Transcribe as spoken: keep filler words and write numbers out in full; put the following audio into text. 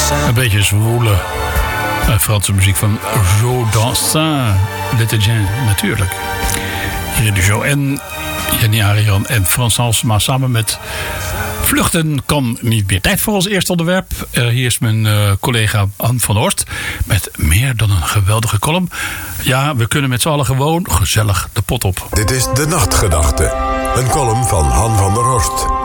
Een beetje zwoele uh, Franse muziek van Joe Dassin, L'Étudiant natuurlijk. Hier in de show. En Jenny Arian en Frans Halsema samen met Vluchten kan niet meer. Tijd voor ons eerste onderwerp. Uh, hier is mijn uh, collega Han van Horst met meer dan een geweldige column. Ja, we kunnen met z'n allen gewoon gezellig de pot op. Dit is De Nachtgedachte. Een column van Han van der Horst.